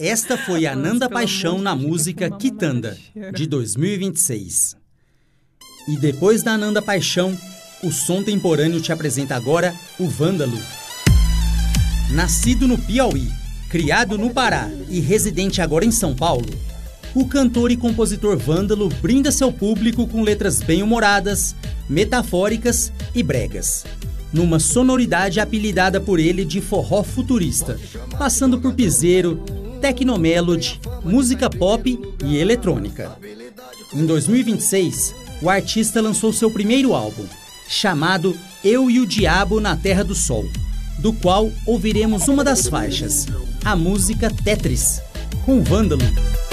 Esta foi a Nanda Paixão na música Quitanda, de 2026. E depois da Nanda Paixão, o Som Temporâneo te apresenta agora o Vândalo. Nascido no Piauí, criado no Pará e residente agora em São Paulo, o cantor e compositor Vândalo brinda seu público com letras bem-humoradas, metafóricas e bregas, numa sonoridade apelidada por ele de forró futurista, passando por piseiro, tecnomelody, música pop e eletrônica. Em 2026, o artista lançou seu primeiro álbum, chamado Eu e o Diabo na Terra do Sol, do qual ouviremos uma das faixas, a música Tetris, com Vândalo.